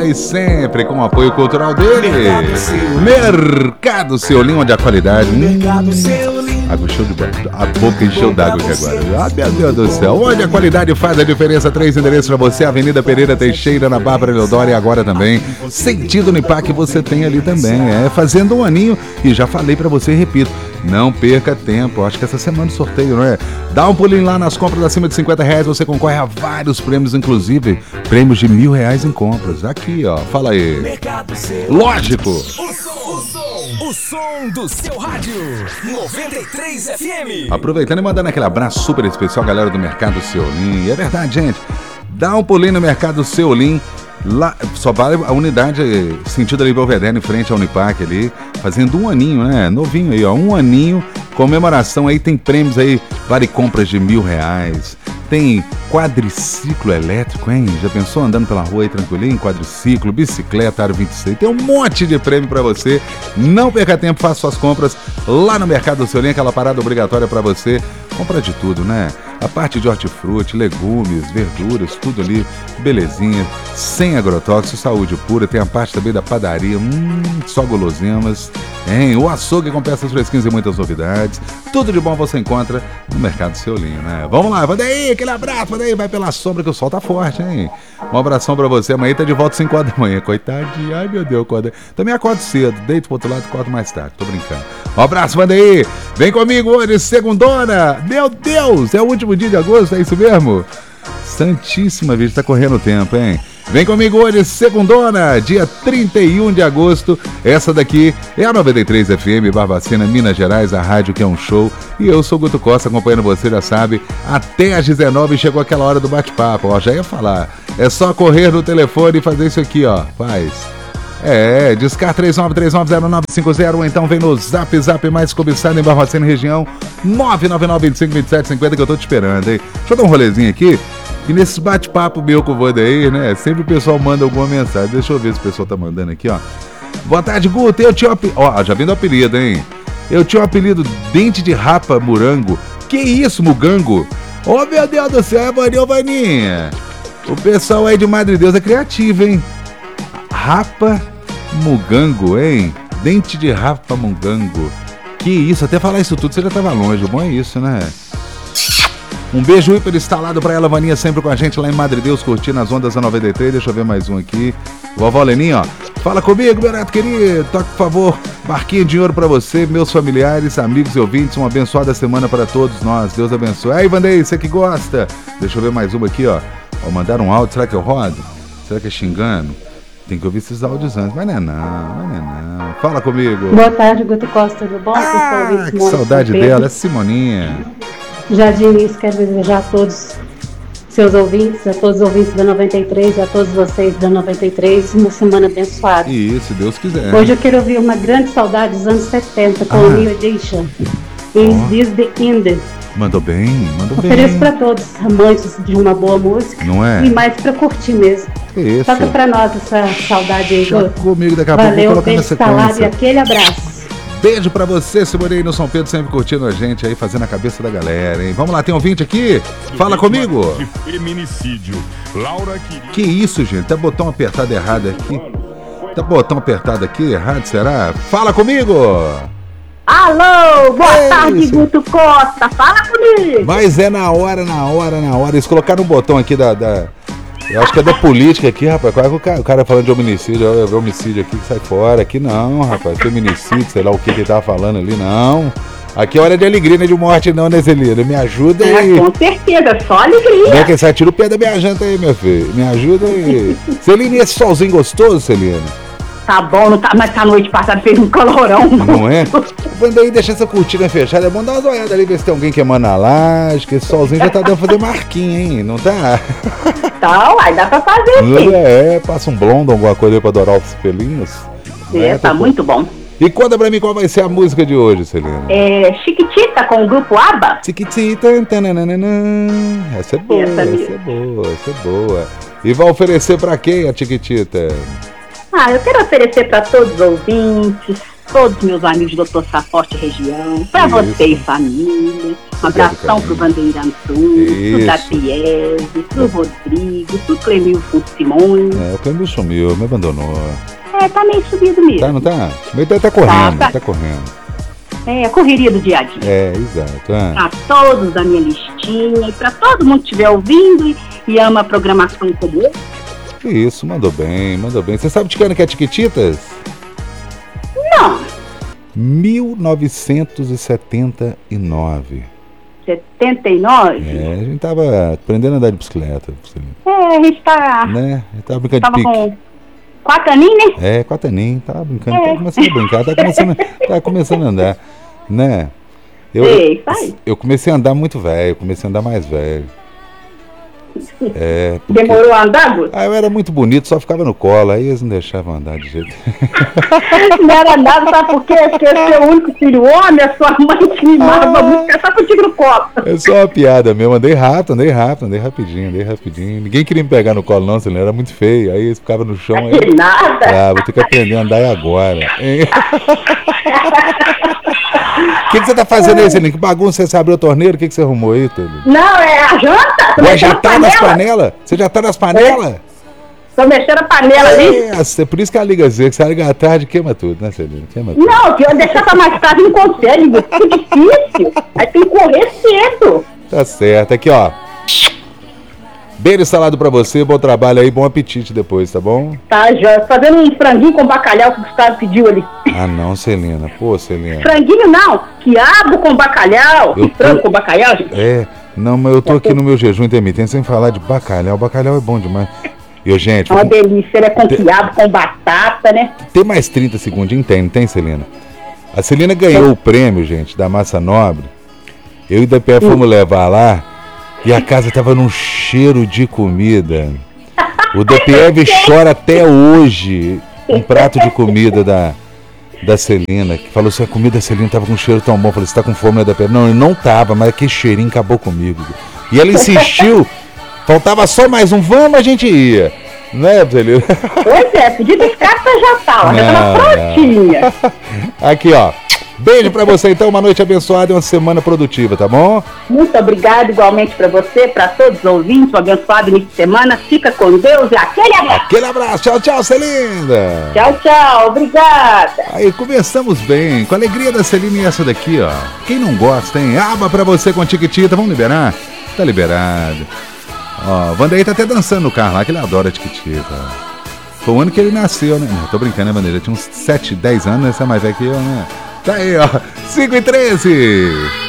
E sempre com o apoio cultural dele. Mercado Seolim, onde a qualidade. Água encheu de bola. A boca encheu d'água aqui agora. Ah, meu Deus do céu. Onde a qualidade faz a diferença. 3 endereços pra você. Avenida Pereira Teixeira, na Bárbara Leodoro, e agora também. Sentido Unipac você tem ali também. Fazendo um aninho. E já falei pra você, repito. Não perca tempo. Acho que essa semana o sorteio, não é? Dá um pulinho lá nas compras acima de R$50. Você concorre a vários prêmios, inclusive prêmios de R$1.000 em compras. Aqui, ó. Fala aí. Lógico. O som do seu rádio. 93 FM. Aproveitando e mandando aquele abraço super especial, galera do Mercado Seolim. E é verdade, gente. Dá um pulinho no Mercado Seolim. Lá, só vale a unidade sentido ali Belvedere, em frente ao Unipac ali, fazendo um aninho, né? Novinho aí, ó, um aninho, comemoração aí, tem prêmios aí, vale compras de R$1.000, tem quadriciclo elétrico, hein? Já pensou andando pela rua aí tranquilinho? Quadriciclo, bicicleta, aro 26, tem um monte de prêmio pra você, não perca tempo, faça suas compras lá no Mercado Seolim, aquela parada obrigatória pra você, compra de tudo, né? A parte de hortifruti, legumes, verduras, tudo ali, belezinha, sem agrotóxico, saúde pura. Tem a parte também da padaria, só guloseimas, hein? O açougue com peças fresquinhas e muitas novidades. Tudo de bom você encontra no Mercado Seolim, né? Vamos lá, Vandaí, aquele abraço, Vandaí, vai pela sombra que o sol tá forte, hein? Um abração pra você, amanhã tá de volta às 5 horas da manhã, coitadinho, ai meu Deus, acorda. Também acordo cedo, deito pro outro lado e acordo mais tarde, tô brincando. Um abraço, Vandaí, vem comigo hoje, segundona, meu Deus, é o último dia de agosto, é isso mesmo? Santíssima Virgem, tá correndo o tempo, hein? Vem comigo hoje, segundona, dia 31 de agosto. Essa daqui é a 93 FM, Barbacena, Minas Gerais, a rádio que é um show. E eu sou o Guto Costa, acompanhando você, já sabe. Até às 19 chegou aquela hora do bate-papo, ó, já ia falar. É só correr no telefone e fazer isso aqui, ó, faz. Discar 39390950, ou então vem no Zap mais cobiçado em Barbacena região, 999252750, que eu tô te esperando, hein? Deixa eu dar um rolezinho aqui, e nesses bate-papo meu com o Vandaí, né, sempre o pessoal manda alguma mensagem, deixa eu ver se o pessoal tá mandando aqui, ó. Boa tarde, Guto, eu tinha um apelido, ó, já vem do apelido, hein? Eu tinha um apelido Dente de Rapa Murango. Que isso, Mugango? Ô, meu Deus do céu, Vaninha. O pessoal aí de Madre Deus é criativo, hein? Rapa Mugango, hein? Dente de Rapa Mugango. Que isso, até falar isso tudo você já tava longe, o bom é isso, né? Um beijo hiper instalado pra ela, Vaninha, sempre com a gente lá em Madre Deus, curtindo as ondas da 93. Deixa eu ver mais um aqui. Vovó Leninha, ó. Fala comigo, meu neto querido. Toque, por favor, barquinha de ouro pra você, meus familiares, amigos e ouvintes. Uma abençoada semana pra todos nós. Deus abençoe. Aí, Vandaí, você que gosta. Deixa eu ver mais uma aqui, ó. Mandaram um áudio, será que eu rodo? Será que é xingando? Tem que ouvir esses áudios antes, mas não é não. Fala comigo. Boa tarde, Guto Costa, tudo bom? Que saudade dela, é Simoninha. Já de início, quero desejar a todos seus ouvintes, a todos os ouvintes da 93, a todos vocês da 93, uma semana abençoada. Isso, Deus quiser. Hoje eu quero ouvir uma grande saudade dos anos 70 com o New Edition. Is This the End? Mandou bem. Ofereço para todos, amantes de uma boa música. Não é? E mais para curtir mesmo. Isso. Toca para nós essa saudade aí, Guto. Comigo daqui a pouco, vou colocar na sequência. Valeu, beijo e aquele abraço. Beijo pra você, Simone no São Pedro, sempre curtindo a gente aí, fazendo a cabeça da galera, hein? Vamos lá, tem um ouvinte aqui? Fala comigo! De feminicídio. Laura Quirino. Que isso, gente? Tá botão apertado errado aqui? Tá botão apertado aqui errado, será? Fala comigo! Alô, boa tarde, Guto Costa, fala comigo! Mas é na hora. Eles colocaram um botão aqui eu acho que é da política aqui, rapaz. O cara falando de homicídio, homicídio aqui que sai fora. Aqui não, rapaz. Feminicídio, sei lá o que ele tava falando ali, não. Aqui é hora de alegria, não é de morte, não, né, Celina? Me ajuda aí. Com certeza, só alegria. Como é que sai? Tira o pé da minha janta aí, meu filho. Me ajuda aí. Celina, e esse solzinho gostoso, Celina? Tá bom, não tá, mas a noite passada fez um calorão. Não é? Quando aí deixa essa cortina fechada, é bom dar umas olhadas ali, ver se tem alguém queimando a laje, que esse solzinho já tá dando pra fazer marquinha, hein? Não tá? Então, aí dá pra fazer sim. Passa um blondo, alguma coisa aí pra adorar os pelinhos. Tá muito bom. E conta pra mim qual vai ser a música de hoje, Celina. Chiquitita com o grupo ABBA. Chiquitita, essa é boa. E vai oferecer pra quem a Chiquitita? Eu quero oferecer pra todos os ouvintes, todos os meus amigos do Dr. Saforte região, pra você e família. Um abração pro Vandeir Antunes, pro Dapiese, pro Rodrigo, pro Clemilson Simone. O Clemilson sumiu, me abandonou. Tá meio subido mesmo. Tá, não tá? Ele tá correndo, tá correndo. A correria do dia a dia. Exato. Pra todos da minha listinha e pra todo mundo que estiver ouvindo e ama a programação como eu. Isso, mandou bem. Você sabe de que ano que é Chiquititas? Não. 1979. 79? A gente tava aprendendo a andar de bicicleta. A gente tá... Né? A gente tava brincando de pique. Com 4 aninhos, né? 4 aninhos, tava brincando, tava começando a brincar, tava começando a andar, né? Eu comecei a andar muito velho, comecei a andar mais velho. Demorou a andar, Guto? Eu era muito bonito, só ficava no colo, aí eles não deixavam andar de jeito. Não era nada, sabe por quê? Porque eu sou o único filho homem, a sua mãe te mimava muito, só contigo no colo. É só uma piada mesmo, andei rapidinho. Ninguém queria me pegar no colo não, você era muito feio, aí eles ficavam no chão. Aí... Nada. Vou ter que aprender a andar agora. O que você tá fazendo aí, Celine? Que bagunça, você abriu a torneira? O que você arrumou aí, Thelio? Não, é a janta. Já tá nas panelas? Você já tá nas panelas? Tô mexendo a panela ali. Por isso que ela liga Z, que você liga à tarde queima tudo, né, Celine? Não, se eu deixar pra mais tarde não consegue, é difícil. Aí tem que correr cedo. Tá certo, aqui ó. Beijo salado pra você, bom trabalho aí, bom apetite depois, tá bom? Tá, já. Fazendo um franguinho com bacalhau que o Gustavo pediu ali. Não, Celina. Pô, Celina. Franguinho não, quiabo com bacalhau. Frango com bacalhau, gente. Não, mas eu tô aqui no meu jejum intermitente sem falar de bacalhau. Bacalhau é bom demais. E, gente... Uma delícia, ele é com quiabo, com batata, né? Tem mais 30 segundinhos? Não tem, Celina? A Celina ganhou o prêmio, gente, da Massa Nobre. Eu e da Pé fomos levar lá. E a casa tava num cheiro de comida. O DPF chora até hoje um prato de comida da Celina, que falou assim, a comida da Celina tava com um cheiro tão bom. Eu falei, você tá com fome, né, DPF? Não, ele não tava, mas aquele cheirinho acabou comigo. E ela insistiu, faltava só mais um, vamos, a gente ia. Né, Celina? Pois é, pedido de carta já tá, já tava prontinha. Aqui, ó. Beijo pra você, então, uma noite abençoada e uma semana produtiva, tá bom? Muito obrigado, igualmente pra você, pra todos os ouvintes, um abençoado início de semana, fica com Deus e aquele abraço! Aquele abraço, tchau, tchau, Celinda! Tchau, tchau, obrigada! Aí, começamos bem, com a alegria da Celina e essa daqui, ó. Quem não gosta, hein? Aba pra você com Chiquitita, vamos liberar? Tá liberado. Ó, o Vandeir tá até dançando no carro lá, que ele adora Chiquitita. Foi o ano que ele nasceu, né? Não, tô brincando, né, Vandeir? Ele tinha uns 7, 10 anos, né? Você é mais velho que eu, né? Tá aí, ó, 5h13.